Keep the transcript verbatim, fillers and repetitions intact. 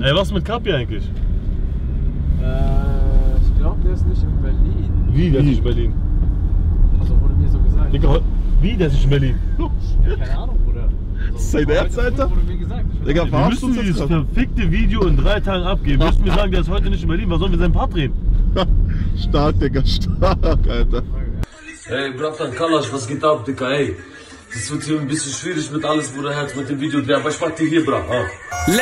Ey, was mit Kapi eigentlich? Äh, ich glaube, der ist nicht in Berlin. Wie, der ist nicht in Berlin? Also wurde mir so gesagt. Digga, wie, der ist nicht in Berlin? Ja, keine Ahnung, Bruder. Das ist sein Ernst, Alter? Wurde mir gesagt. Digga, Wir verarschst müssen uns dieses jetzt gerade. verfickte Video in drei Tagen abgeben. Müssen wir sagen, der ist heute nicht in Berlin. Was sollen wir seinen Part drehen? Stark, Digga, stark, Alter. Ey, Bratan Kalash, was geht ab, Digga, ey? Das wird hier ein bisschen schwierig mit alles, Bruder, Herz, mit dem Video drehen, aber ich mach dir hier, Bra.